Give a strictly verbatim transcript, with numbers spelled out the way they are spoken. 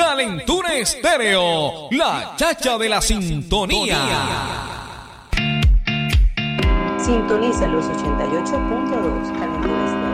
Calentura Estéreo, la chacha de la sintonía. Sintoniza los ochenta y ocho punto dos Calentura Estéreo.